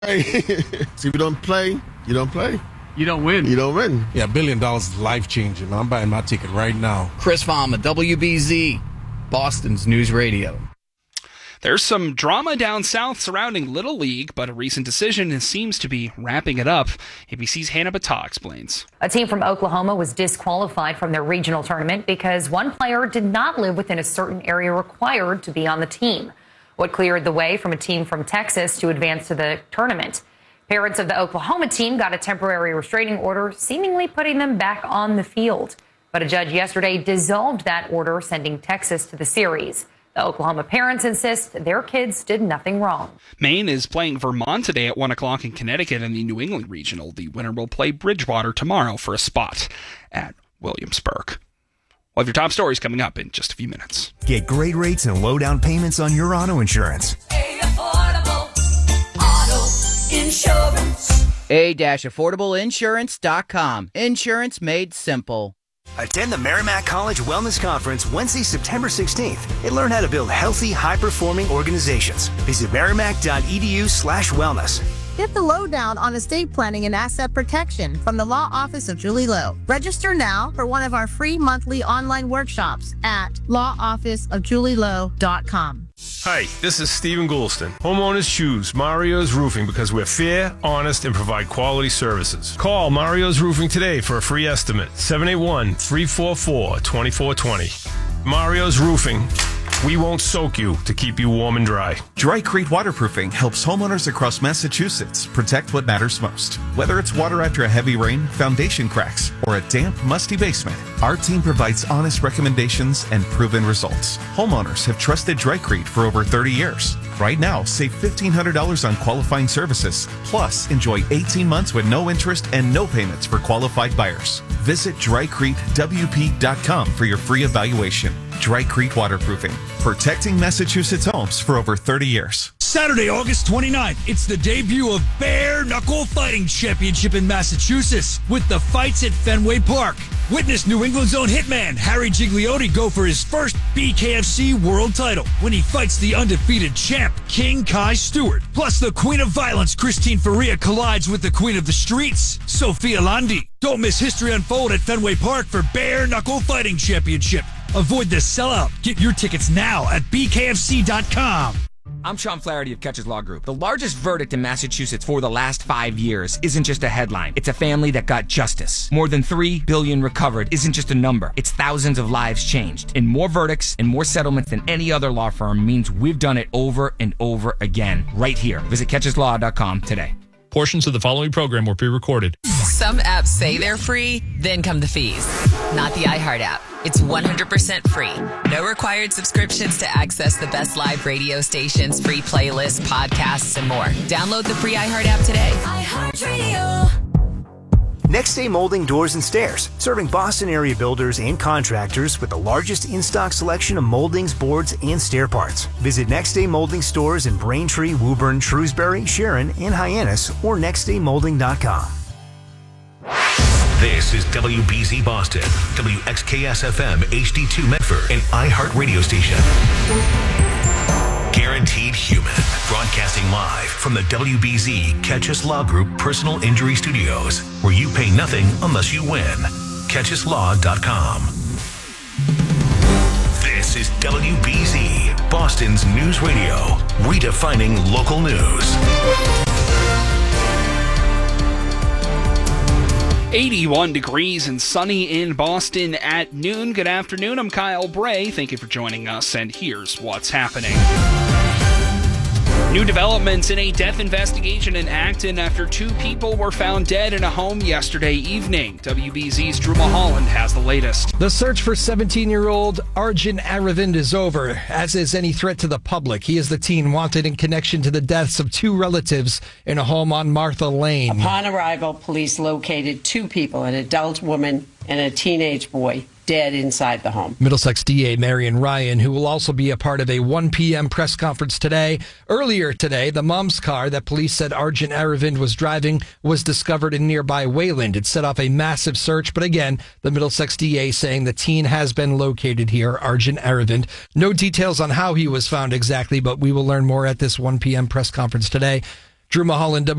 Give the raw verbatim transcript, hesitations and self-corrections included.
See, if you don't play, you don't play. You don't win. You don't win. Yeah, a billion dollars is life-changing, man. I'm buying my ticket right now. Chris Fama, W B Z, Boston's News Radio. There's some drama down south surrounding Little League, but a recent decision seems to be wrapping it up. A B C's Hannah Battah explains. A team from Oklahoma was disqualified from their regional tournament because one player did not live within a certain area required to be on the team. What cleared the way from a team from Texas to advance to the tournament. Parents of the Oklahoma team got a temporary restraining order, seemingly putting them back on the field. But a judge yesterday dissolved that order, sending Texas to the series. The Oklahoma parents insist their kids did nothing wrong. Maine is playing Vermont today at one o'clock in Connecticut in the New England Regional. The winner will play Bridgewater tomorrow for a spot at Williamsburg. We'll have your top stories coming up in just a few minutes. Get great rates and low down payments on your auto insurance. A affordable auto insurance. A affordable insurance dot com. Insurance made simple. Attend the Merrimack College Wellness Conference Wednesday, September sixteenth, and learn how to build healthy, high-performing organizations. Visit merrimack.edu slash wellness. Get the lowdown on estate planning and asset protection from the Law Office of Julie Lowe. Register now for one of our free monthly online workshops at law office of julie lowe dot com. Hi, this is Stephen Goulston. Homeowners choose Mario's Roofing because we're fair, honest, and provide quality services. Call Mario's Roofing today for a free estimate. seven eight one, three four four, two four two zero. Mario's Roofing. We won't soak you to keep you warm and dry. Drycrete Waterproofing helps homeowners across Massachusetts protect what matters most. Whether it's water after a heavy rain, foundation cracks, or a damp, musty basement, our team provides honest recommendations and proven results. Homeowners have trusted Drycrete for over thirty years. Right now, save fifteen hundred dollars on qualifying services. Plus, enjoy eighteen months with no interest and no payments for qualified buyers. Visit drycrete w p dot com for your free evaluation. Drycrete Waterproofing, protecting Massachusetts homes for over thirty years. Saturday, August twenty-ninth, it's the debut of Bare Knuckle Fighting Championship in Massachusetts with the fights at Fenway Park. Witness New England's own hitman, Harry Gigliotti, go for his first B K F C world title when he fights the undefeated champ, King Kai Stewart. Plus, the Queen of Violence, Christine Faria, collides with the Queen of the Streets, Sophia Landi. Don't miss history unfold at Fenway Park for Bare Knuckle Fighting Championship. Avoid the sellout. Get your tickets now at b k f c dot com. I'm Sean Flaherty of Catches Law Group. The largest verdict in Massachusetts for the last five years isn't just a headline. It's a family that got justice. More than three billion dollars recovered isn't just a number. It's thousands of lives changed. And more verdicts and more settlements than any other law firm means we've done it over and over again right here. Visit catches law dot com today. Portions of the following program were pre-recorded. Some apps say they're free, then come the fees. Not the iHeart app. It's one hundred percent free. No required subscriptions to access the best live radio stations, free playlists, podcasts, and more. Download the free iHeart app today. iHeartRadio. Next Day Molding Doors and Stairs, serving Boston area builders and contractors with the largest in-stock selection of moldings, boards, and stair parts. Visit Next Day Molding stores in Braintree, Woburn, Shrewsbury, Sharon, and Hyannis, or next day molding dot com. This is W B Z Boston, W X K S F M H D two Medford, and iHeart Radio Station. Guaranteed Human, broadcasting live from the W B Z Catch Us Law Group Personal Injury Studios, where you pay nothing unless you win. catch us law dot com. This is W B Z, Boston's news radio, redefining local news. eighty-one degrees and sunny in Boston at noon. Good afternoon. I'm Kyle Bray. Thank you for joining us, and here's what's happening. New developments in a death investigation in Acton after two people were found dead in a home yesterday evening. W B Z's Drew Mulholland has the latest. The search for seventeen-year-old Arjun Aravind is over, as is any threat to the public. He is the teen wanted in connection to the deaths of two relatives in a home on Martha Lane. Upon arrival, police located two people, an adult woman and a teenage boy, dead inside the home. Middlesex D A Marion Ryan, who will also be a part of a one p.m. press conference today. Earlier today, the mom's car that police said Arjun Aravind was driving was discovered in nearby Wayland. It set off a massive search, but again, the Middlesex D A saying the teen has been located here, Arjun Aravind. No details on how he was found exactly, but we will learn more at this one p.m. press conference today. Drew Mulholland,